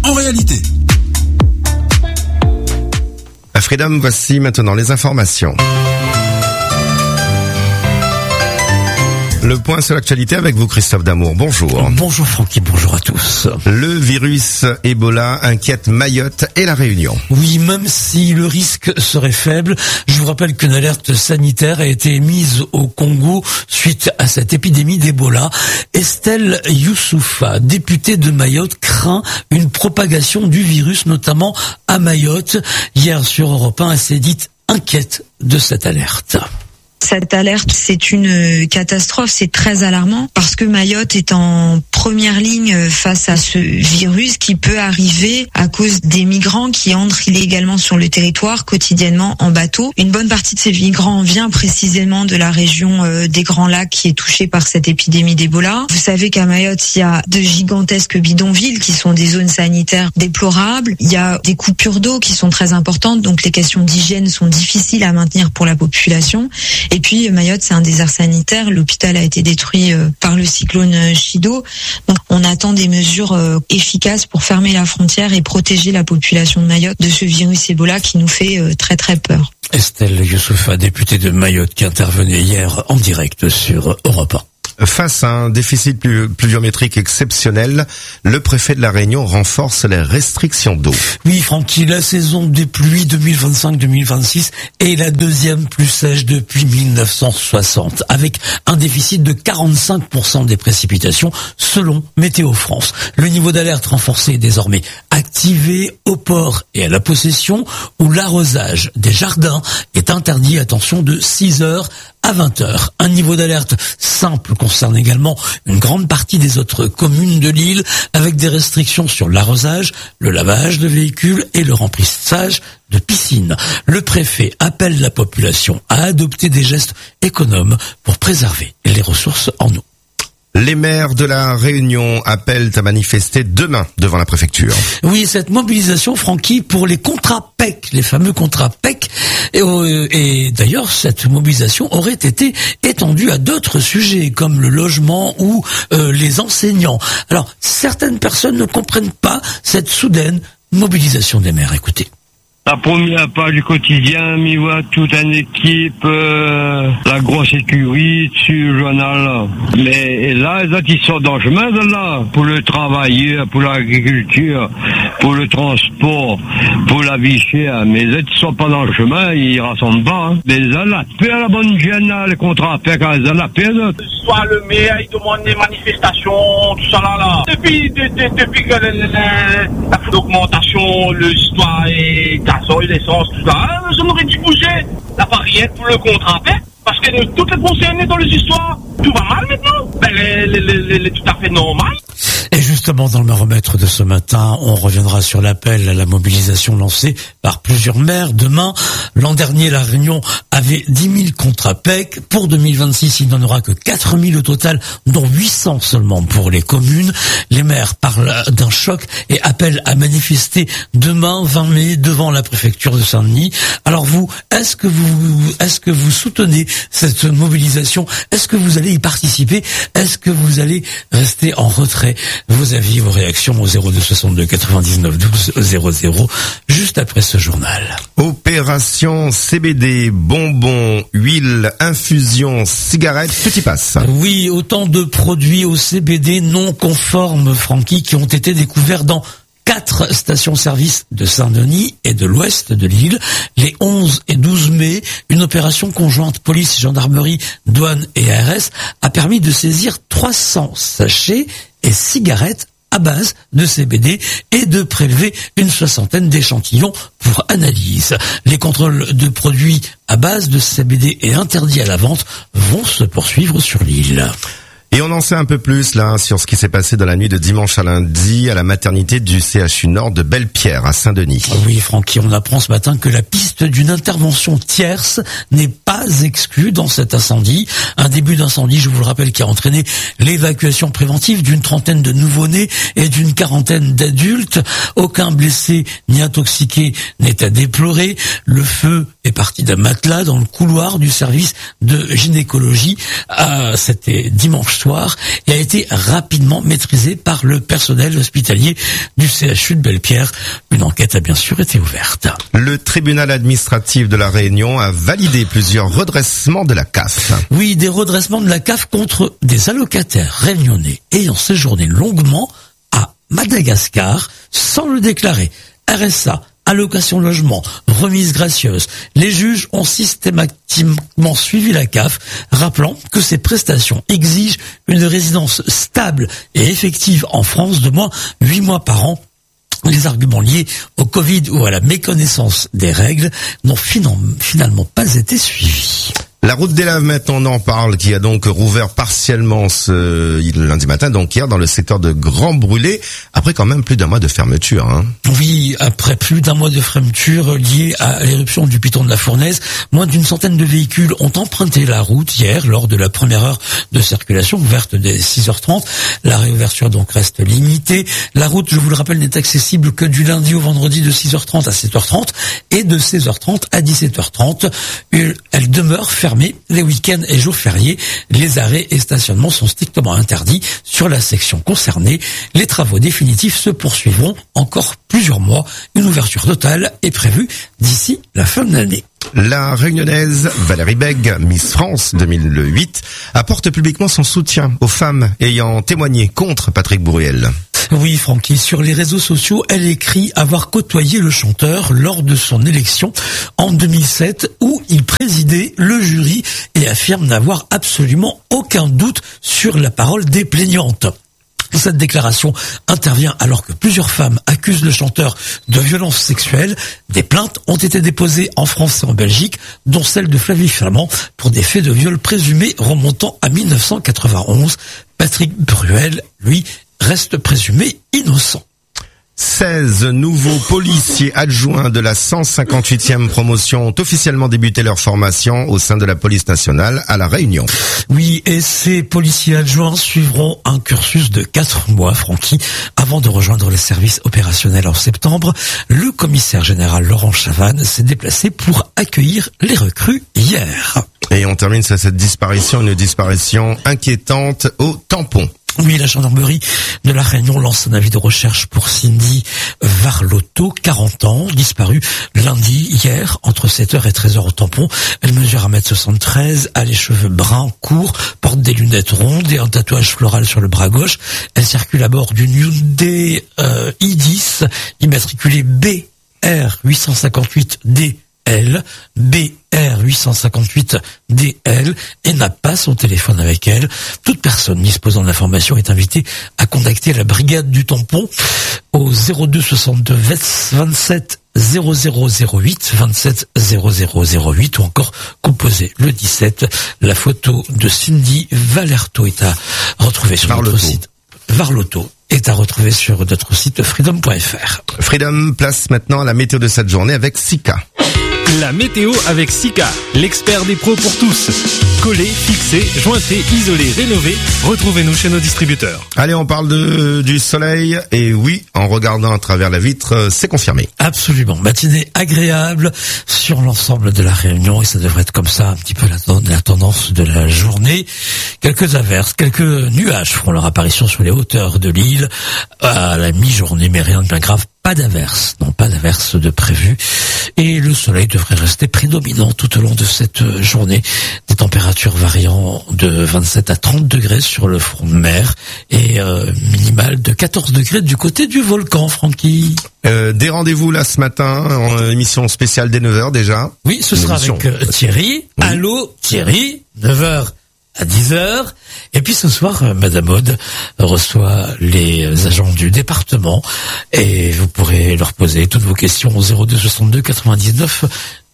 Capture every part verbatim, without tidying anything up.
en réalité. À Freedom, voici maintenant les informations. Le point sur l'actualité avec vous, Christophe Damour. Bonjour. Bonjour Francky, bonjour à tous. Le virus Ebola inquiète Mayotte et la Réunion. Oui, même si le risque serait faible, je vous rappelle qu'une alerte sanitaire a été émise au Congo suite à cette épidémie d'Ebola. Estelle Youssoufa, députée de Mayotte, craint une propagation du virus, notamment à Mayotte. Hier sur Europe un, elle s'est dite inquiète de cette alerte. Cette alerte, c'est une catastrophe, c'est très alarmant parce que Mayotte est en première ligne face à ce virus qui peut arriver à cause des migrants qui entrent illégalement sur le territoire quotidiennement en bateau. Une bonne partie de ces migrants vient précisément de la région des Grands Lacs qui est touchée par cette épidémie d'Ebola. Vous savez qu'à Mayotte, il y a de gigantesques bidonvilles qui sont des zones sanitaires déplorables. Il y a des coupures d'eau qui sont très importantes, donc les questions d'hygiène sont difficiles à maintenir pour la population. Et puis Mayotte, c'est un désert sanitaire. L'hôpital a été détruit par le cyclone Chido. Donc on attend des mesures efficaces pour fermer la frontière et protéger la population de Mayotte de ce virus Ebola qui nous fait très très peur. Estelle Youssoufa, députée de Mayotte, qui intervenait hier en direct sur Europe un. Face à un déficit pluviométrique exceptionnel, le préfet de la Réunion renforce les restrictions d'eau. Oui, Francky, la saison des pluies deux mille vingt-cinq deux mille vingt-six est la deuxième plus sèche depuis mille neuf cent soixante, avec un déficit de quarante-cinq pour cent des précipitations selon Météo France. Le niveau d'alerte renforcé est désormais activé au port et à la possession, où l'arrosage des jardins est interdit, attention, de six heures à vingt heures. Un niveau d'alerte simple concerne également une grande partie des autres communes de l'île, avec des restrictions sur l'arrosage, le lavage de véhicules et le remplissage de piscines. Le préfet appelle la population à adopter des gestes économes pour préserver les ressources en eau. Les maires de la Réunion appellent à manifester demain devant la préfecture. Oui, cette mobilisation, Francky, pour les contrats P E C, les fameux contrats P E C, et, et d'ailleurs, cette mobilisation aurait été étendue à d'autres sujets, comme le logement ou euh, les enseignants. Alors, certaines personnes ne comprennent pas cette soudaine mobilisation des maires. Écoutez. La première page du quotidien, m'y voit toute une équipe, euh, la grosse écurie sur le journal là. Mais là, les autres, ils sont dans le chemin là, pour le travail, pour l'agriculture, pour le transport, pour la vie chère. Mais les autres, ils sont pas dans le chemin, ils rassemblent pas. Hein. Mais ils ont la paix à la bonne gêne, là, les contrats paix, quand ils ont la paix, là. Soit le maire, il demande des manifestations, tout ça là, là. Depuis, de, de, depuis que le, le, le, la l'augmentation, l'histoire est gasoil, l'essence, tout ça, je m'aurais dit bouger la barrière pour le contrat paix. Parce que nous, toutes les concernées dans les histoires, tout va mal maintenant. Ben, les, les, les, les, tout à fait normal. Et justement, dans le baromètre de ce matin, on reviendra sur l'appel à la mobilisation lancée par plusieurs maires. Demain, l'an dernier, la Réunion avait dix mille contrats P E C. Pour deux mille vingt-six, il n'en aura que quatre mille au total, dont huit cents seulement pour les communes. Les maires parlent d'un choc et appellent à manifester demain, vingt mai, devant la préfecture de Saint-Denis. Alors vous, est-ce que vous, est-ce que vous soutenez cette mobilisation? Est-ce que vous allez y participer? Est-ce que vous allez rester en retrait? Vos avis, vos réactions au zéro deux soixante-deux quatre-vingt-dix-neuf douze zéro zéro, juste après ce journal. Opération C B D, bonbons, huile, infusion, cigarettes, tout y passe. Oui, autant de produits au C B D non conformes, Francky, qui ont été découverts dans quatre stations-service de Saint-Denis et de l'ouest de l'île. Les onze et douze mai, une opération conjointe police, gendarmerie, douane et A R S a permis de saisir trois cents sachets et cigarettes à base de C B D et de prélever une soixantaine d'échantillons pour analyse. Les contrôles de produits à base de C B D et interdits à la vente vont se poursuivre sur l'île. Et on en sait un peu plus là sur ce qui s'est passé dans la nuit de dimanche à lundi à la maternité du C H U Nord de Belle-Pierre à Saint-Denis. Oui, Francky, on apprend ce matin que la piste d'une intervention tierce n'est pas exclue dans cet incendie. Un début d'incendie, je vous le rappelle, qui a entraîné l'évacuation préventive d'une trentaine de nouveau-nés et d'une quarantaine d'adultes. Aucun blessé ni intoxiqué n'est à déplorer. Le feu est parti d'un matelas dans le couloir du service de gynécologie. Euh, c'était dimanche soir et a été rapidement maîtrisé par le personnel hospitalier du C H U de Belle-Pierre. Une enquête a bien sûr été ouverte. Le tribunal administratif de la Réunion a validé plusieurs redressements de la C A F. Oui, des redressements de la C A F contre des allocataires réunionnais ayant séjourné longuement à Madagascar sans le déclarer. R S A, allocation logement, remise gracieuse. Les juges ont systématiquement suivi la C A F, rappelant que ces prestations exigent une résidence stable et effective en France de moins huit mois par an. Les arguments liés au Covid ou à la méconnaissance des règles n'ont finalement pas été suivis. La route des Lavemettes, on en parle, qui a donc rouvert partiellement ce lundi matin, donc hier, dans le secteur de Grand Brûlé, après quand même plus d'un mois de fermeture. Hein. Oui, après plus d'un mois de fermeture liée à l'éruption du piton de la Fournaise, moins d'une centaine de véhicules ont emprunté la route hier lors de la première heure de circulation, ouverte dès six heures trente. La réouverture donc reste limitée. La route, je vous le rappelle, n'est accessible que du lundi au vendredi de six heures trente à sept heures trente et de seize heures trente à dix-sept heures trente. Elle demeure fermée les week-ends et jours fériés. Les arrêts et stationnements sont strictement interdits sur la section concernée. Les travaux définitifs se poursuivront encore plusieurs mois. Une ouverture totale est prévue d'ici la fin de l'année. La réunionnaise Valérie Bègue, Miss France deux mille huit, apporte publiquement son soutien aux femmes ayant témoigné contre Patrick Bourriel. Oui, Francky, sur les réseaux sociaux, elle écrit avoir côtoyé le chanteur lors de son élection en deux mille sept où il présidait le jury et affirme n'avoir absolument aucun doute sur la parole des plaignantes. Cette déclaration intervient alors que plusieurs femmes accusent le chanteur de violences sexuelles. Des plaintes ont été déposées en France et en Belgique, dont celle de Flavie Flamand pour des faits de viol présumés remontant à mille neuf cent quatre-vingt-onze. Patrick Bourriel, lui, reste présumé innocent. seize nouveaux policiers adjoints de la cent cinquante-huitième promotion ont officiellement débuté leur formation au sein de la police nationale à La Réunion. Oui, et ces policiers adjoints suivront un cursus de quatre mois, Francky, avant de rejoindre les services opérationnels en septembre. Le commissaire général Laurent Chavannes s'est déplacé pour accueillir les recrues hier. Et on termine sur cette disparition, une disparition inquiétante au tampon. Oui, la gendarmerie de La Réunion lance un avis de recherche pour Cindy Varlotto, quarante ans, disparue lundi, hier, entre sept heures et treize heures au tampon. Elle mesure un mètre soixante-treize, a les cheveux bruns courts, porte des lunettes rondes et un tatouage floral sur le bras gauche. Elle circule à bord d'une Hyundai euh, i dix, immatriculée B R huit cent cinquante-huit D L, B R huit cent cinquante-huit D L, et n'a pas son téléphone avec elle. Toute personne disposant de l'information est invitée à contacter la brigade du tampon au zéro deux soixante-deux vingt-sept zéro zéro zéro huit, vingt-sept zéro zéro zéro huit, ou encore composer le dix-sept. La photo de Cindy Valerto est à retrouver sur Varlotto. notre site. Varlotto est à retrouver sur notre site freedom point f r. Freedom place maintenant la météo de cette journée avec Sika. La météo avec Sika, l'expert des pros pour tous. Collé, fixé, jointé, isolé, rénové. Retrouvez-nous chez nos distributeurs. Allez, on parle de, du soleil. Et oui, en regardant à travers la vitre, c'est confirmé. Absolument. Matinée agréable sur l'ensemble de la Réunion. Et ça devrait être comme ça un petit peu la, la tendance de la journée. Quelques averses, quelques nuages feront leur apparition sur les hauteurs de l'île à la mi-journée, mais rien de bien grave. Pas d'averse, non, pas d'averse de prévu. Et le soleil devrait rester prédominant tout au long de cette journée. Des températures variant de vingt-sept à trente degrés sur le front de mer et euh, minimale de quatorze degrés du côté du volcan, Francky. Euh, des rendez-vous là ce matin, en émission spéciale dès neuf heures déjà. Oui, ce Une sera émission. avec euh, Thierry. Oui. Allô, Thierry, neuf heures à dix heures. Et puis ce soir, euh, Madame Aude reçoit les euh, agents du département et vous pourrez leur poser toutes vos questions au zéro deux soixante-deux quatre-vingt-dix-neuf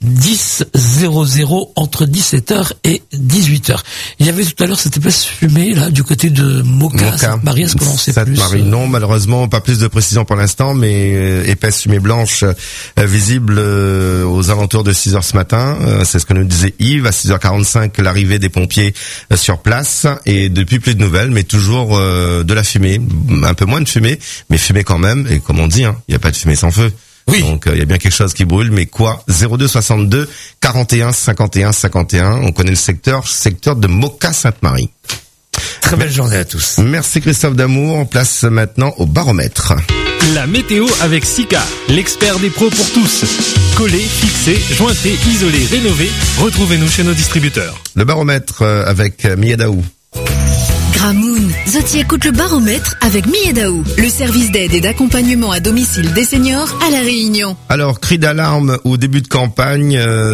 dix zéro zéro entre dix-sept heures et dix-huit heures. Il y avait tout à l'heure cette épaisse fumée là du côté de Moka, Sainte-Marie, est-ce qu'on en sait plus? Sainte-Marie, non, malheureusement, pas plus de précision pour l'instant, mais euh, épaisse fumée blanche euh, visible euh, aux alentours de six heures ce matin. Euh, c'est ce que nous disait Yves. À six heures quarante-cinq, l'arrivée des pompiers euh, sur place, et depuis plus de nouvelles, mais toujours euh, de la fumée, un peu moins de fumée, mais fumée quand même. Et comme on dit, hein, il n'y a pas de fumée sans feu. Oui. Donc il euh, y a bien quelque chose qui brûle, mais quoi? zéro deux soixante-deux quarante et un cinquante et un cinquante et un. On connaît le secteur, secteur de Moka-Sainte-Marie. Très belle journée à tous. Merci Christophe Damour. On place maintenant au baromètre. La météo avec Sika, l'expert des pros pour tous. Coller, fixer, jointer, isoler, rénover. Retrouvez-nous chez nos distributeurs. Le baromètre euh, avec Miyadaou. Gramoun, Zoti écoute le baromètre avec Miyadaou, le service d'aide et d'accompagnement à domicile des seniors à La Réunion. Alors, cri d'alarme au début de campagne, euh,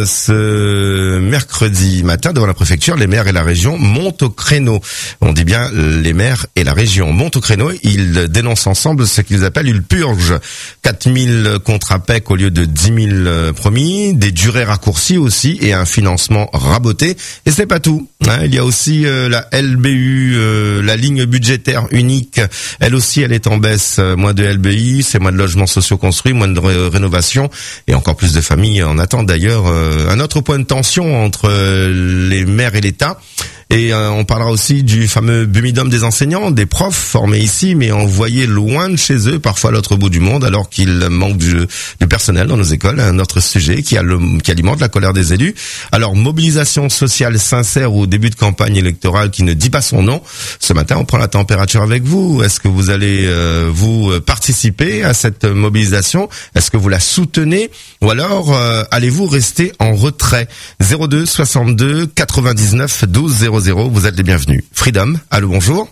ce mercredi matin devant la préfecture, les maires et la région montent au créneau. On dit bien les maires et la région montent au créneau. Ils dénoncent ensemble ce qu'ils appellent une purge. quatre mille contrats P E C au lieu de dix mille promis, des durées raccourcies aussi et un financement raboté. Et c'est pas tout. Hein, il y a aussi euh, la L B U, euh, la ligne budgétaire unique. Elle aussi, elle est en baisse. Moins de L B I, c'est moins de logements sociaux construits, moins de ré- rénovation et encore plus de familles en attendent d'ailleurs. Euh, un autre point de tension entre euh, les maires et l'État. Et euh, on parlera aussi du fameux Bumidum des enseignants, des profs formés ici, mais envoyés loin de chez eux, parfois à l'autre bout du monde, alors qu'il manque du, du personnel dans nos écoles. Un autre sujet qui, a le, qui alimente la colère des élus. Alors, mobilisation sociale sincère au début de campagne électorale qui ne dit pas son nom. Ce matin, on prend la température avec vous. Est-ce que vous allez euh, vous participer à cette mobilisation? Est-ce que vous la soutenez? Ou alors, euh, allez-vous rester en retrait? zéro deux soixante-deux quatre-vingt-dix-neuf douze zéro zéro, vous êtes les bienvenus. Freedom, allô, bonjour.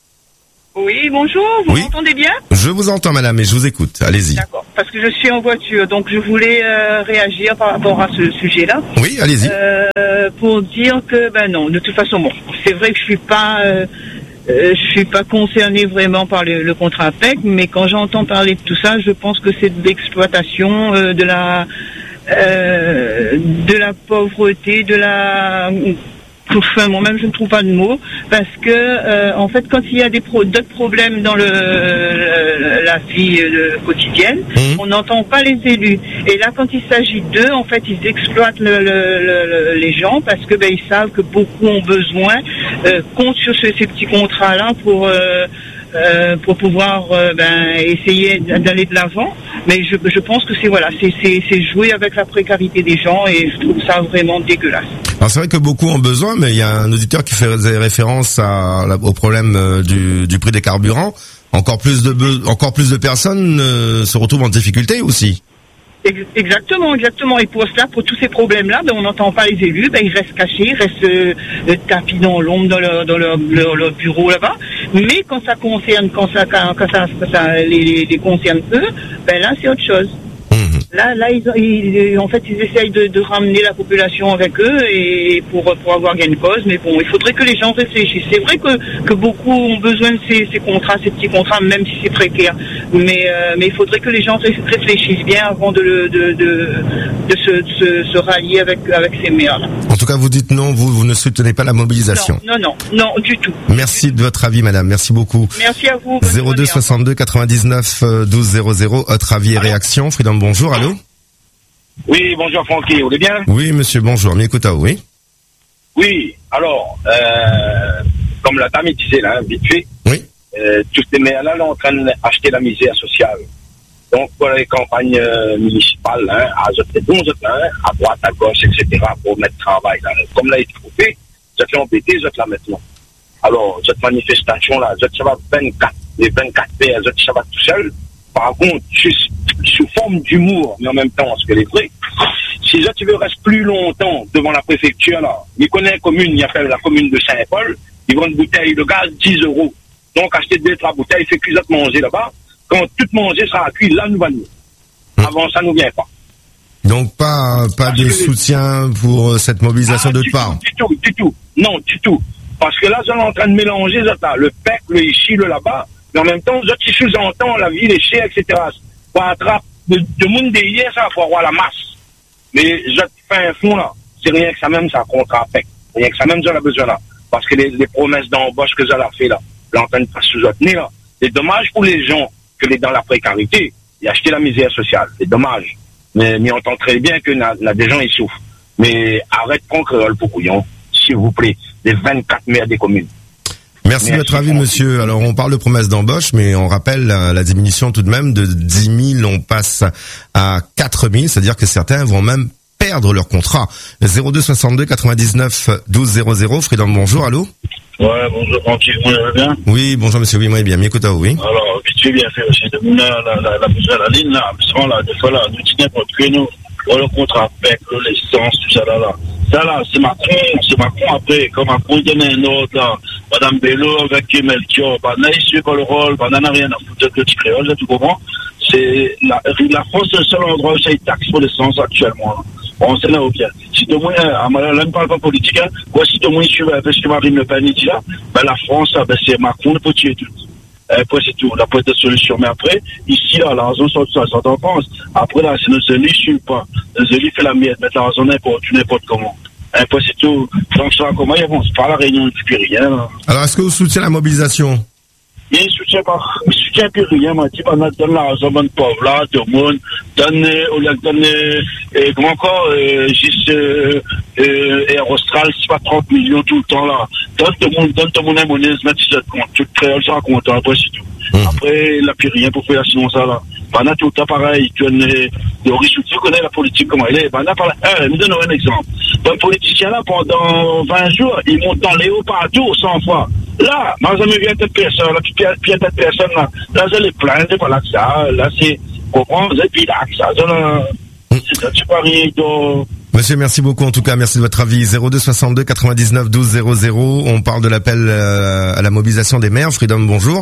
Oui, bonjour, vous Oui. m'entendez bien? Je vous entends, madame, et je vous écoute. Allez-y. D'accord, parce que je suis en voiture, donc je voulais euh, réagir par rapport à ce sujet-là. Oui, allez-y. Euh, pour dire que, ben non, de toute façon, bon, c'est vrai que je suis pas... Euh, euh, je suis pas concernée vraiment par le, le contrat P E C, mais quand j'entends parler de tout ça, je pense que c'est de l'exploitation, euh, de la... Euh, de la pauvreté, de la... Enfin, moi-même, je ne trouve pas de mots parce que, euh, en fait, quand il y a des pro- d'autres problèmes dans le, le la vie euh, quotidienne, Mmh. on n'entend pas les élus. Et là, quand il s'agit d'eux, en fait, ils exploitent le, le, le, le- les gens parce que ben ils savent que beaucoup ont besoin, euh, comptent sur ce- ces petits contrats-là pour euh, euh, pour pouvoir euh, ben essayer d'aller de l'avant. Mais je, je pense que c'est voilà, c'est, c'est, c'est jouer avec la précarité des gens et je trouve ça vraiment dégueulasse. Alors c'est vrai que beaucoup ont besoin, mais il y a un auditeur qui fait référence à, au problème euh, du, du prix des carburants. Encore plus de be- encore plus de personnes euh, se retrouvent en difficulté aussi. Ex- Exactement, exactement. Et pour cela, pour tous ces problèmes-là, ben, on n'entend pas les élus, ben, ils restent cachés, ils restent euh, tapis dans l'ombre dans leur, dans leur, leur, leur bureau là-bas. Mais quand ça concerne, quand ça, quand, quand ça, quand ça les, les concerne eux, ben là, c'est autre chose. Mmh. Là, là, ils, ils, en fait, ils essayent de, de ramener la population avec eux et pour, pour avoir gain de cause. Mais bon, il faudrait que les gens réfléchissent. C'est vrai que, que beaucoup ont besoin de ces, ces contrats, ces petits contrats, même si c'est précaire. Mais, euh, mais il faudrait que les gens ré- réfléchissent bien avant de, le- de, de, de, se, de se, se rallier avec, avec ces maires-là. En tout cas, vous dites non, vous, vous ne soutenez pas la mobilisation. Non, non, non, non, du tout. Merci de votre avis, madame. Merci beaucoup. Merci à vous. Bonne zéro deux journée. soixante-deux quatre-vingt-dix-neuf douze zéro zéro. Votre avis et réaction. Freedom, bonjour. Allô? Oui, bonjour Francky, vous allez bien? Oui, monsieur, bonjour. Miekota, oui. Oui, alors, euh, comme la dame disait là, vite fait, Oui. euh, tous ces maires-là sont en train d'acheter la misère sociale. Donc, pour les campagnes euh, municipales, hein, à jeter bons hein, à droite, à gauche, et cetera, pour mettre travail là. Comme là, il est trouvé, je fait embêter, je là maintenant. Alors, cette manifestation-là, je ça va vingt-quatre, les vingt-quatre maires, je ça va tout seul. Par contre, juste sous forme d'humour, mais en même temps, ce que les vrais, si je tu veux rester plus longtemps devant la préfecture, là, il connaît une commune, il appelle la commune de Saint-Paul, ils vendent une bouteille de gaz dix euros. Donc, acheter deux, trois bouteilles, fait cuire de manger là-bas. Quand tout manger sera cuit, là, nous allons. Avant, ça nous vient pas. Donc, pas, pas Parce de que- soutien pour euh, cette mobilisation Ah, de du part. tout, du tout, du tout. Non, du tout. Parce que là, ils sont en train de mélanger, ça, là, le P E C, le ici, le là-bas, mais en même temps, je qui sous-entend la vie, les chiens, et cetera. Pour attraper de, de monde derrière, ça, pour avoir la masse. Mais je fais un fond, là, c'est rien que ça même, ça contre P E C. Rien que ça même, j'en ai besoin, là. Parce que les, les promesses d'embauche que j'en ai fait, là, là, en train de faire sous-soutenir, là, c'est dommage pour les gens que les dans la précarité, et acheter la misère sociale. C'est dommage. Mais, mais on entend très bien que na, na des gens, ils souffrent. Mais arrête qu'on créole pour couillon, s'il vous plaît, les vingt-quatre maires des communes. Merci, Merci de votre avis, monsieur. Alors, on parle de promesses d'embauche, mais on rappelle la, la diminution tout de même de dix mille, on passe à quatre mille, c'est-à-dire que certains vont même perdre leur contrat. zéro deux soixante-deux quatre-vingt-dix-neuf douze zéro zéro, Freedom, bonjour, allô? Ouais, bonjour, tranquille, vous allez bien? Oui, bonjour, monsieur, oui, moi, bien, m'écoute, oui. Alors, vite fait, bien fait aussi, de la, la, la, la, la, la ligne, là, souvent, là, des fois, là, nous tenons notre créneau, le contrat avec l'essence, tout ça, là, là. Ça, là, c'est Macron, c'est Macron après, comme Macron, il donne un autre, là, Madame Bello, avec Melchior, bah, n'a issu pas le rôle, bah, n'a rien à foutre de petit créole, là, tu comprends? C'est, la, la France, c'est le seul endroit où ça y taxe pour l'essence actuellement, là. On sait là, bien. Si de moins, là, on ne parle pas politique, hein, quoi, si de moins, je suis, parce que Marine Le Pen dit là, ben, la France, ben, c'est Macron, le potier, tout. Après, c'est tout. La peut être solution. Mais après, ici, là, la raison, ça, ça, ça t'en pense. Après, là, c'est nos élites, je suis pas. Nos élites fait la miette, mettre la raison n'importe, n'importe comment. Après, c'est tout. Donc, ça, comment ils vont se parler à la réunion, ne plus rien, là. Alors, est-ce que vous soutenez la mobilisation? Il ne soutient pas, il soutient plus rien, m'a dit, on donne l'argent, bonne pauvre, là, tout le monde, donne, au lieu de donner, et comment encore, euh, juste, euh, euh, Air Austral, c'est pas trente millions tout le temps, là. Donne tout le monde, donne tout le monde un monnaie, se mettre sur compte, tout le créole sera content, après, c'est tout. Mmh. Après, il n'a plus rien pour faire sinon ça, là. Bana tout le temps pareil, tu connais, le riche, tu connais la politique, comment elle est. Bana par là, nous donnons un exemple. Un politicien là, pendant vingt jours, il monte dans les hauts partout, cent fois. Là, moi, ça me vient telle personne, là, puis puis telle personne, là, là, je les plains, c'est pas là que ça, là, c'est, comprends, et puis là, que ça, là, c'est ça, tu paries, donc. Monsieur, merci beaucoup, en tout cas, merci de votre avis. zéro deux soixante-deux quatre-vingt-dix-neuf douze zéro zéro, on parle de l'appel euh, à la mobilisation des maires. Freedom, bonjour.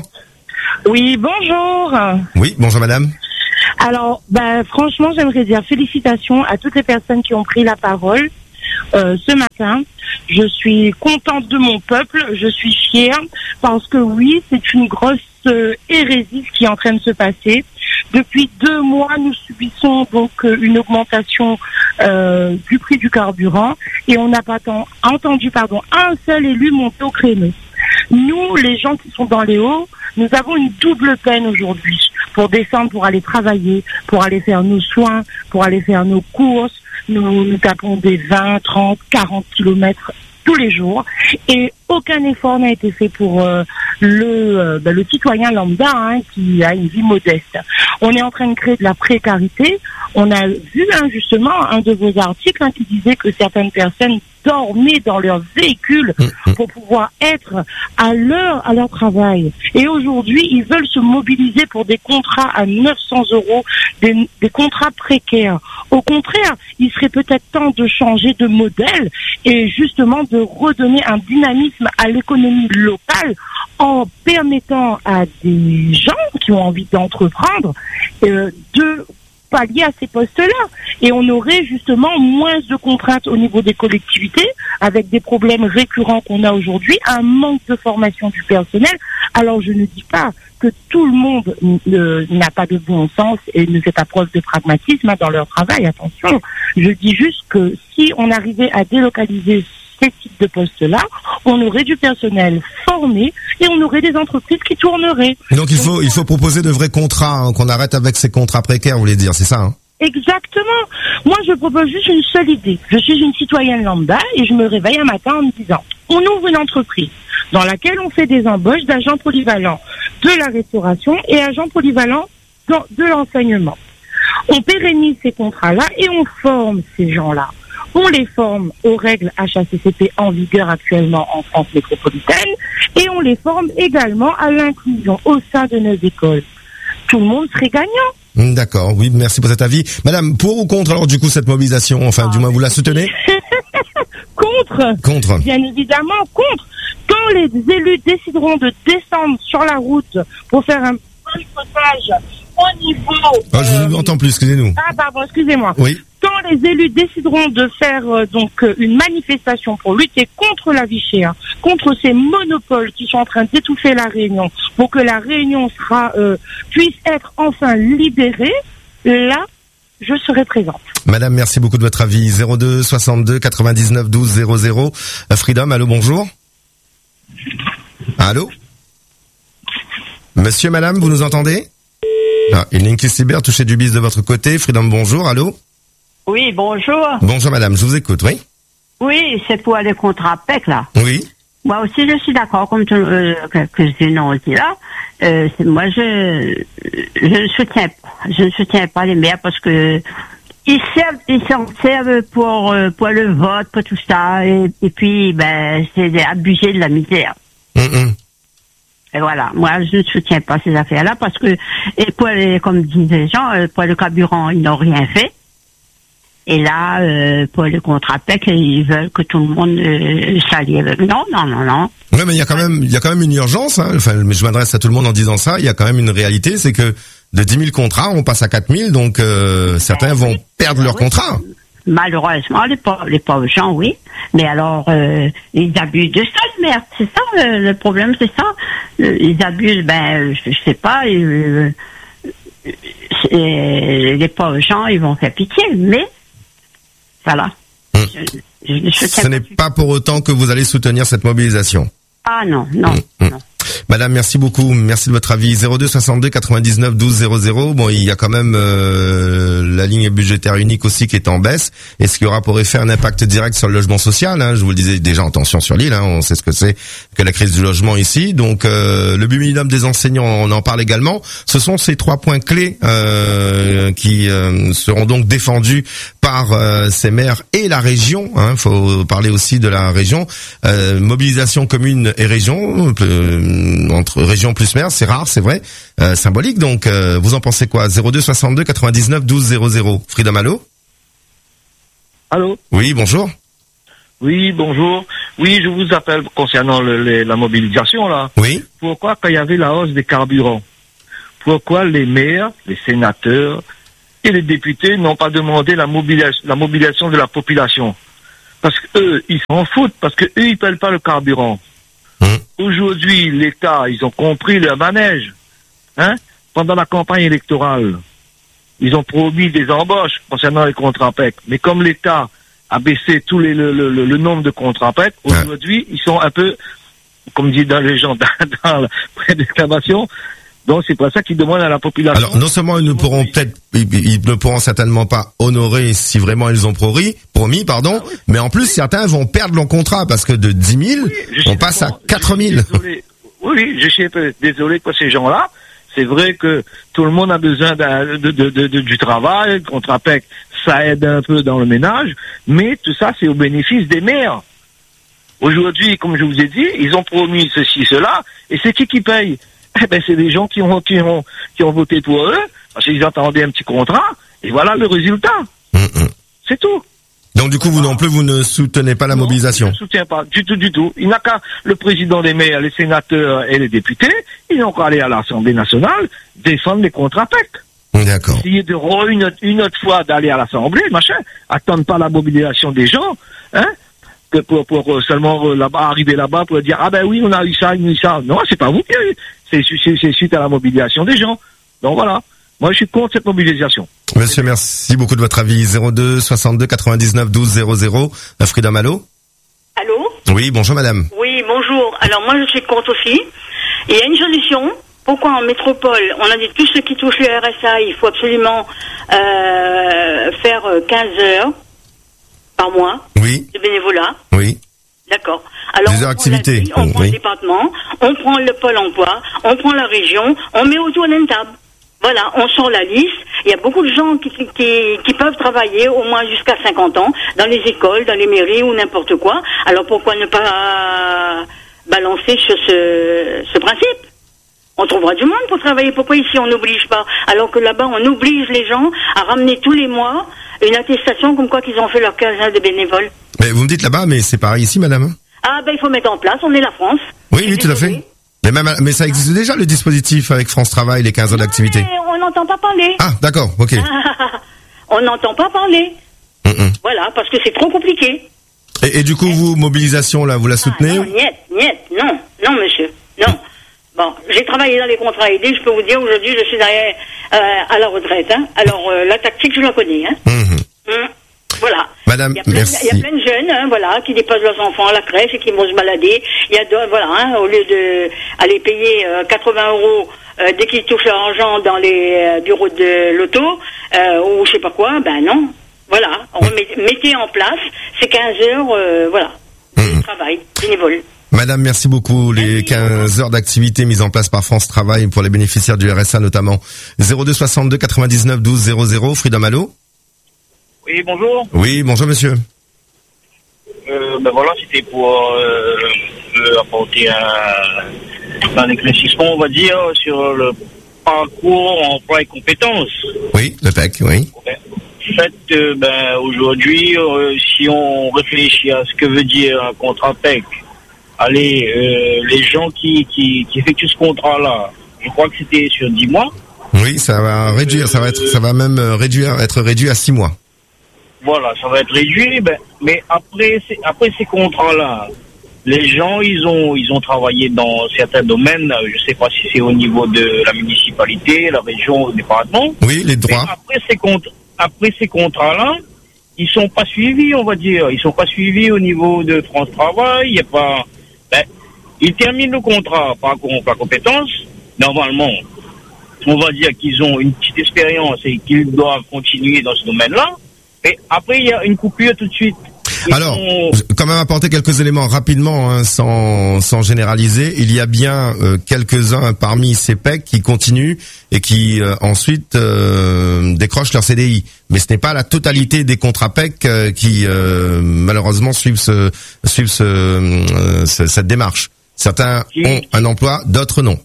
Oui, bonjour. Oui, bonjour madame. Alors, bah, franchement, j'aimerais dire félicitations à toutes les personnes qui ont pris la parole euh, ce matin. Je suis contente de mon peuple, je suis fière parce que oui, c'est une grosse euh, hérésie ce qui est en train de se passer. Depuis deux mois, nous subissons donc euh, une augmentation euh, du prix du carburant et on n'a pas tant, entendu pardon, un seul élu monter au créneau. Nous, les gens qui sont dans les hauts, nous avons une double peine aujourd'hui pour descendre, pour aller travailler, pour aller faire nos soins, pour aller faire nos courses. Nous, nous tapons des vingt, trente, quarante kilomètres tous les jours et aucun effort n'a été fait pour euh, le, euh, bah, le citoyen lambda hein, qui a une vie modeste. On est en train de créer de la précarité. On a vu hein, justement un de vos articles hein, qui disait que certaines personnes dormaient dans leur véhicule pour pouvoir être à l'heure à leur travail. Et aujourd'hui, ils veulent se mobiliser pour des contrats à neuf cents euros, des, des contrats précaires. Au contraire, il serait peut-être temps de changer de modèle et justement de redonner un dynamisme à l'économie locale en permettant à des gens qui ont envie d'entreprendre euh, de pallier à ces postes-là. Et on aurait justement moins de contraintes au niveau des collectivités, avec des problèmes récurrents qu'on a aujourd'hui, un manque de formation du personnel. Alors je ne dis pas que tout le monde euh, n'a pas de bon sens et ne fait pas preuve de pragmatisme hein, dans leur travail, attention. Je dis juste que si on arrivait à délocaliser ces types de postes-là, on aurait du personnel formé et on aurait des entreprises qui tourneraient. Donc il faut il faut proposer de vrais contrats, hein, qu'on arrête avec ces contrats précaires, vous voulez dire, c'est ça hein? Exactement. Moi, je propose juste une seule idée. Je suis une citoyenne lambda et je me réveille un matin en me disant, on ouvre une entreprise dans laquelle on fait des embauches d'agents polyvalents de la restauration et agents polyvalents de l'enseignement. On pérennise ces contrats-là et on forme ces gens-là. On les forme aux règles H A C C P en vigueur actuellement en France métropolitaine et on les forme également à l'inclusion au sein de nos écoles. Tout le monde serait gagnant. D'accord, oui, merci pour cet avis. Madame, pour ou contre alors du coup cette mobilisation, enfin ah, du moins vous la soutenez? Contre. Contre. Bien évidemment, contre. Quand les élus décideront de descendre sur la route pour faire un boycottage au niveau... Oh, je ne vous entends plus, excusez-nous. Ah pardon, excusez-moi. Oui. Quand les élus décideront de faire euh, donc euh, une manifestation pour lutter contre la vie chère, contre ces monopoles qui sont en train d'étouffer la Réunion, pour que la Réunion sera euh, puisse être enfin libérée, là, je serai présente. Madame, merci beaucoup de votre avis. zéro deux soixante-deux quatre-vingt-dix-neuf douze zéro zéro. Freedom, allô, bonjour. Allô. Monsieur, madame, vous nous entendez? Ah, une ligne qui cyber, touchez du bis de votre côté. Freedom, bonjour, allô. Oui, bonjour. Bonjour madame, je vous écoute, oui. Oui, c'est pour les contrats P E C, là. Oui. moi aussi, je suis d'accord, comme tout, euh, que, que Zénon dit là. Euh, c'est, moi, je, je ne soutiens pas. Je ne soutiens pas les maires parce que ils servent, ils s'en servent pour, euh, pour le vote, pour tout ça. Et, et puis, ben, c'est abuser de la misère. Mm-hmm. Et voilà. Moi, je ne soutiens pas ces affaires-là parce que, et pour les, comme disent les gens, pour le carburant, ils n'ont rien fait. Et là, euh, pour le contrat P E C, ils veulent que tout le monde euh, s'allie avec. Non, non, non, non. Oui, mais il y a quand même, il y a quand même une urgence. Hein. Enfin, je m'adresse à tout le monde en disant ça. Il y a quand même une réalité, c'est que de dix mille contrats, on passe à quatre mille, donc euh, certains ben, vont oui. perdre ben, leur oui. contrat. Malheureusement, les pauvres, les pauvres gens, oui. Mais alors, euh, ils abusent de ça, le maire. C'est ça, le, le problème, c'est ça. Ils abusent, ben, je, je sais pas. Ils, euh, les pauvres gens, ils vont faire pitié, mais voilà. Mmh. Je, je, je Ce n'est pas pour autant que vous allez soutenir cette mobilisation. Ah non, non, mmh. non. Madame, merci beaucoup. Merci de votre avis. zéro deux soixante-deux quatre-vingt-dix-neuf douze zéro zéro. Bon, il y a quand même euh, la ligne budgétaire unique aussi qui est en baisse. Est-ce qu'il y aura pour effet un impact direct sur le logement social, hein? Je vous le disais déjà en tension sur l'île. Hein. On sait ce que c'est que la crise du logement ici. Donc, euh, le but minimum des enseignants, on en parle également. Ce sont ces trois points clés euh, qui euh, seront donc défendus par euh, ces maires et la région. Il hein. faut parler aussi de la région. Euh, mobilisation commune et région. Euh, entre région plus maire, c'est rare, c'est vrai, euh, symbolique. Donc, euh, vous en pensez quoi? zéro deux soixante-deux quatre-vingt-dix-neuf douze zéro zéro. Frida Malo. Allô. Oui, bonjour. Oui, bonjour. Oui, je vous appelle concernant le, les, la mobilisation là. Oui. Pourquoi, quand il y avait la hausse des carburants, pourquoi les maires, les sénateurs et les députés n'ont pas demandé la mobilisation, la mobilisation de la population? Parce que eux, ils s'en foutent, parce que eux, ils payent pas le carburant. Hum. Aujourd'hui, l'État, ils ont compris leur manège. Hein? Pendant la campagne électorale, ils ont promis des embauches concernant les contrats P E C. Mais comme l'État a baissé tous les, le, le, le nombre de contrats P E C, aujourd'hui, ouais. ils sont un peu, comme dit dans les gens, dans, dans la près d'exclamation. Donc c'est pour ça qu'ils demandent à la population. Alors non seulement ils ne pourront peut-être, ils, ils ne pourront certainement pas honorer si vraiment ils ont promis, promis, pardon, ah oui. mais en plus certains vont perdre leur contrat parce que de dix mille, oui, on passe à quatre mille. Désolé. Oui, je suis désolé pour ces gens-là. C'est vrai que tout le monde a besoin de, de, de, de, de, du travail, le contrat P E C, ça aide un peu dans le ménage, mais tout ça c'est au bénéfice des maires. Aujourd'hui, comme je vous ai dit, ils ont promis ceci, cela, et c'est qui qui paye? Eh ben, c'est des gens qui ont, qui ont, qui ont voté pour eux, parce qu'ils attendaient un petit contrat, et voilà le résultat. Mmh. C'est tout. Donc, du coup, vous non plus, vous ne soutenez pas la non, mobilisation? Je ne soutiens pas, du tout, du tout. Il n'a qu'à, le président des maires, les sénateurs et les députés, ils n'ont qu'à aller à l'Assemblée nationale, défendre les contrats P E C. D'accord. Essayer de re, une, une autre fois d'aller à l'Assemblée, machin, attendre pas la mobilisation des gens, hein, que pour, pour seulement là-bas, arriver là-bas pour dire, ah ben oui, on a eu ça, on a eu ça. Non, c'est pas vous qui avez eu. C'est, c'est, c'est suite à la mobilisation des gens. Donc voilà. Moi, je suis contre cette mobilisation. Monsieur, merci beaucoup de votre avis. zéro deux soixante-deux quatre-vingt-dix-neuf douze zéro zéro. Frida Malo. Allô? Oui, bonjour madame. Oui, bonjour. Alors moi, je suis contre aussi. Il y a une solution. Pourquoi en métropole, on a dit tous ceux qui touchent le R S A, il faut absolument euh, faire quinze heures par mois oui. de bénévolat. Oui. D'accord. Alors, des heures d'activité. On, on prend oui. le département, on prend le pôle emploi, on prend la région, on met autour d'une table. Voilà, on sort la liste. Il y a beaucoup de gens qui, qui, qui peuvent travailler au moins jusqu'à cinquante ans, dans les écoles, dans les mairies ou n'importe quoi. Alors pourquoi ne pas balancer sur ce, ce principe? On trouvera du monde pour travailler. Pourquoi ici on n'oblige pas? Alors que là-bas on oblige les gens à ramener tous les mois une attestation comme quoi qu'ils ont fait leur quinze ans de bénévoles. Mais vous me dites là-bas, mais c'est pareil ici, madame? Ah ben il faut mettre en place, on est la France. Oui, oui, tout à fait. Mais, même, mais ça existe déjà le dispositif avec France Travail, les quinze heures d'activité. On n'entend pas parler. Ah, d'accord, ok. On n'entend pas parler. Mm-mm. Voilà, parce que c'est trop compliqué. Et, et du coup, vous, mobilisation, là, vous la soutenez? Ah, non, niet, niet, non, non, monsieur, non. Mm. Bon, j'ai travaillé dans les contrats aidés, je peux vous dire, aujourd'hui, je suis derrière, euh, à la retraite. Hein. Alors, euh, la tactique, je la connais. Hein. Mm-hmm. Mm. Voilà. Madame, il y a plein, merci. Il y a plein de jeunes, hein, voilà, qui déposent leurs enfants à la crèche et qui vont se balader. Il y a deux, voilà, hein, au lieu de aller payer euh, quatre-vingts euros euh, dès qu'ils touchent leur argent dans les euh, bureaux de l'auto euh, ou je sais pas quoi, ben non. Voilà, on met, mettez en place ces quinze heures, euh, voilà, de mmh. travail bénévole. Madame, merci beaucoup. Les quinze heures d'activité mises en place par France Travail pour les bénéficiaires du R S A notamment. zéro deux soixante-deux quatre-vingt-dix-neuf douze zéro zéro. Freedom, allô? Oui, bonjour. Oui, bonjour monsieur. Euh, ben voilà, c'était pour euh, euh, apporter un, un éclaircissement, on va dire, sur le parcours emploi et compétences. Oui, le P E C, oui. En fait, euh, ben, aujourd'hui, euh, si on réfléchit à ce que veut dire un contrat P E C, allez, euh, les gens qui, qui, qui effectuent ce contrat-là, je crois que c'était sur dix mois. Oui, ça va réduire, ça va être, ça va même réduire, être réduit à six mois. Voilà, ça va être réduit, ben, mais après, ces, après ces contrats-là, les gens, ils ont, ils ont travaillé dans certains domaines. Je sais pas si c'est au niveau de la municipalité, la région, le département. Oui, les droits. Mais après ces contrats, après ces contrats-là, ils sont pas suivis, on va dire. Ils sont pas suivis au niveau de France Travail. Il y a pas, ben, ils terminent le contrat par la compétence. Normalement, on va dire qu'ils ont une petite expérience et qu'ils doivent continuer dans ce domaine-là. Et après, il y a une coupure tout de suite. Ils Alors, sont... quand même apporter quelques éléments rapidement, hein, sans, sans généraliser. Il y a bien euh, quelques-uns parmi ces P E C qui continuent et qui euh, ensuite euh, décrochent leur C D I. Mais ce n'est pas la totalité des contrats P E C euh, qui euh, malheureusement suivent, ce, suivent ce, euh, ce, cette démarche. Certains qui... ont un emploi, d'autres non.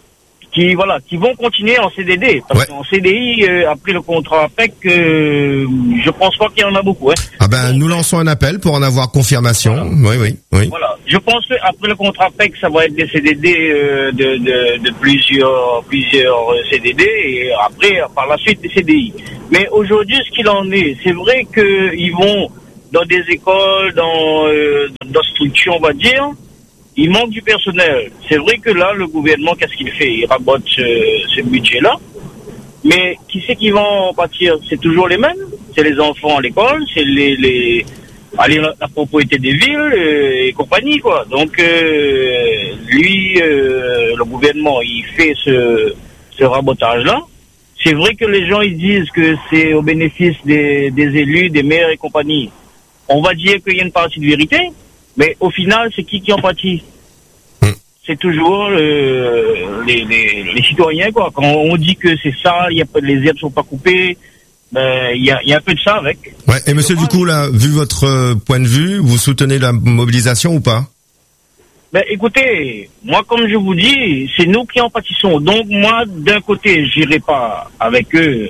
Qui voilà, qui vont continuer en C D D, parce ouais. qu'en C D I, euh, après le contrat P E C, euh, je pense pas qu'il y en a beaucoup. Hein. Ah ben, nous lançons un appel pour en avoir confirmation. Voilà. Oui, oui, oui. Voilà. Je pense qu'après le contrat P E C, ça va être des C D D euh, de, de, de plusieurs, plusieurs C D D, et après, par la suite, des C D I. Mais aujourd'hui, ce qu'il en est, c'est vrai qu'ils vont dans des écoles, dans, euh, dans des structures, on va dire. Il manque du personnel. C'est vrai que là, le gouvernement, qu'est-ce qu'il fait? Il rabote ce, ce budget-là. Mais qui c'est qui va en pâtir? C'est toujours les mêmes. C'est les enfants à l'école, c'est les, les, allez, la, la propriété des villes euh, et compagnie, quoi. Donc, euh, lui, euh, le gouvernement, il fait ce, ce rabotage-là. C'est vrai que les gens, ils disent que c'est au bénéfice des, des élus, des maires et compagnie. On va dire qu'il y a une partie de vérité. Mais au final, c'est qui qui en pâtit? mmh. C'est toujours euh, les, les, les citoyens, quoi. Quand on dit que c'est ça, y a, les herbes sont pas coupées, ben il y a, y a un peu de ça avec. Ouais. Et monsieur, du coup, là, vu votre euh, point de vue, vous soutenez la mobilisation ou pas? Ben écoutez, moi, comme je vous dis, c'est nous qui en pâtissons. Donc moi, d'un côté, j'irai pas avec eux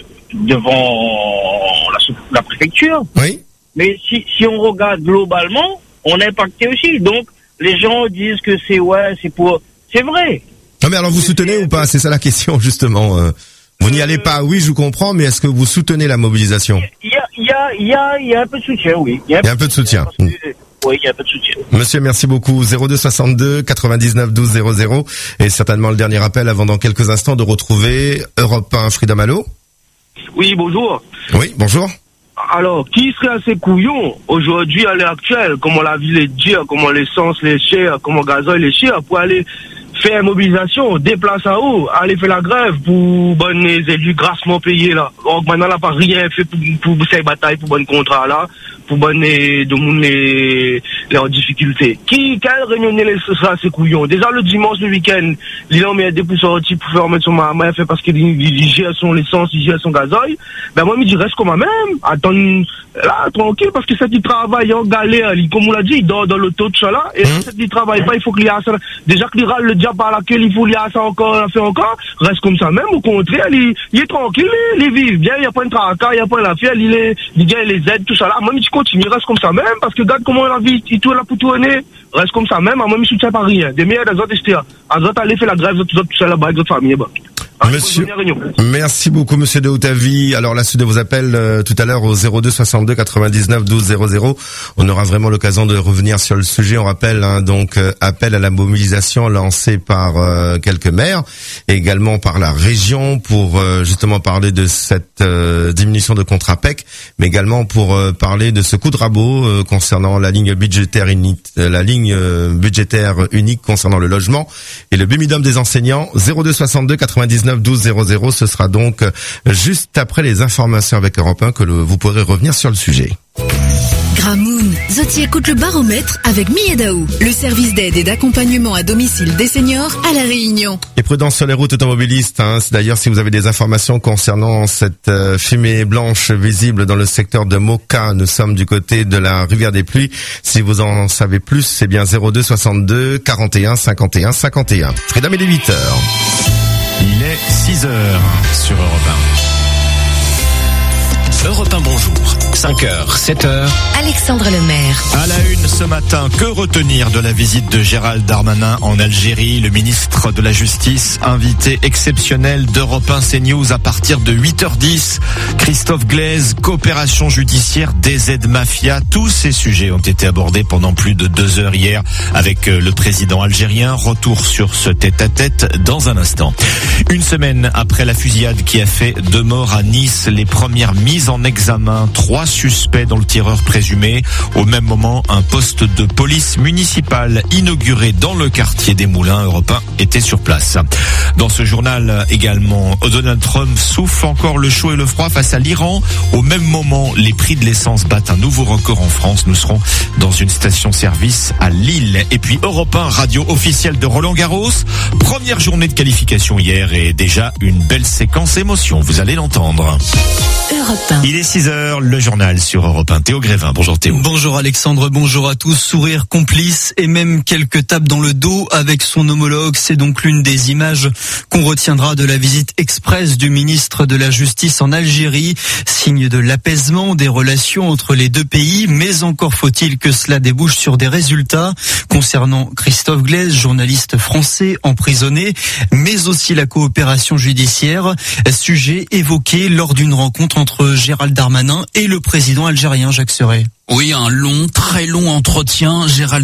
devant la, la préfecture. Oui. Mais si si on regarde globalement, on est impacté aussi. Donc, les gens disent que c'est, ouais, c'est pour... C'est vrai. Non, mais alors vous soutenez ou pas? C'est ça la question, justement. Euh, vous n'y allez pas, oui, je vous comprends, mais est-ce que vous soutenez la mobilisation? Il y a, il y a, il y a, il y a un peu de soutien, oui. Il y a un, il y a un peu de soutien. Que, oui, il y a un peu de soutien. Monsieur, merci beaucoup. zéro deux soixante-deux quatre-vingt-dix-neuf douze zéro zéro. Et certainement le dernier appel avant dans quelques instants de retrouver Europe un. Freedom, allô? Oui, bonjour. Oui, bonjour. Alors, qui serait assez couillon aujourd'hui à l'heure actuelle, comment la ville est dure, comment l'essence est chère, comment le gasoil est cher, pour aller faire une mobilisation, déplace à haut, aller faire la grève pour bonnes élus grassement payés là. Donc maintenant, là, pas rien fait pour, pour ces batailles, pour bonnes contrats là, pour bonnes de monde les, les en difficulté. Qui, quelle réunion sera assez couillon? Déjà le dimanche, le week-end, il en met des pour sortir pour faire mettre son maman, fait parce qu'il il gère son essence, il gère son gazoil. Ben moi, il dit reste comme même, attends, là, tranquille, parce que c'est du travail en galère, comme on l'a dit, il dort dans l'auto, tout ça là, et mmh. c'est du travail pas, il faut qu'il y ait ça. Déjà qu'il râle le diable par laquelle il faut qu'il y ait ça encore, il fait encore, reste comme ça même, au contraire, il, il est tranquille, il, il vit bien, il n'y a pas de tracas, il n'y a pas d'affaire, il est, il gagne les aides, tout ça là, même il continue, reste comme ça même, parce que regarde comment la vie, il tourne là pour tourner, reste comme ça même, même il soutient pas rien, des meilleurs des autres, et cetera. À d'autres, aller faire la grève, tout ça là-bas, avec votre famille, bah. Monsieur, merci beaucoup, monsieur de Hautavi. Alors, la suite de vos appels euh, tout à l'heure au zéro deux soixante-deux quatre-vingt-dix-neuf douze zéro zéro. On aura vraiment l'occasion de revenir sur le sujet. On rappelle hein, donc euh, appel à la mobilisation lancé par euh, quelques maires et également par la région pour euh, justement parler de cette euh, diminution de contrat P E C, mais également pour euh, parler de ce coup de rabot euh, concernant la ligne budgétaire unique, euh, la ligne euh, budgétaire unique concernant le logement et le Bumidum des enseignants. zéro deux soixante-deux quatre-vingt-dix-neuf douze zéro zéro. Ce sera donc juste après les informations avec Europe un que le, vous pourrez revenir sur le sujet. Gramoun, Zoti écoute le baromètre avec Miedaou, le service d'aide et d'accompagnement à domicile des seniors à La Réunion. Et prudence sur les routes automobilistes. Hein. D'ailleurs, si vous avez des informations concernant cette euh, fumée blanche visible dans le secteur de Moka, nous sommes du côté de la rivière des Pluies. Si vous en savez plus, c'est bien zéro deux soixante-deux quarante et un cinquante et un cinquante et un. Mesdames, il est huit heures. Il est six heures sur Europe un. Europe un, bonjour. cinq heures, sept heures. Alexandre Lemaire. À la une ce matin, que retenir de la visite de Gérald Darmanin en Algérie? Le ministre de la Justice, invité exceptionnel d'Europe un CNews à partir de huit heures dix. Christophe Glaise, coopération judiciaire, D Z Mafia. Tous ces sujets ont été abordés pendant plus de deux heures hier avec le président algérien. Retour sur ce tête-à-tête dans un instant. Une semaine après la fusillade qui a fait deux morts à Nice, les premières mises en examen, trois suspects dans le tireur présumé. Au même moment, un poste de police municipale inauguré dans le quartier des Moulins. Europe un était sur place. Dans ce journal également, Donald Trump souffle encore le chaud et le froid face à l'Iran. Au même moment, les prix de l'essence battent un nouveau record en France. Nous serons dans une station-service à Lille. Et puis Europe un, radio officielle de Roland Garros. Première journée de qualification hier et déjà une belle séquence émotion. Vous allez l'entendre. Europe un. Il est six heures, le journal sur Europe un. Théo Grévin, bonjour Théo. Bonjour Alexandre, bonjour à tous. Sourire complice et même quelques tapes dans le dos avec son homologue. C'est donc l'une des images qu'on retiendra de la visite express du ministre de la Justice en Algérie. Signe de l'apaisement des relations entre les deux pays, mais encore faut-il que cela débouche sur des résultats concernant Christophe Glaise, journaliste français emprisonné, mais aussi la coopération judiciaire, sujet évoqué lors d'une rencontre entre Gérald Darmanin et le président algérien Jacques Seray. Oui, un long, très long entretien. Gérald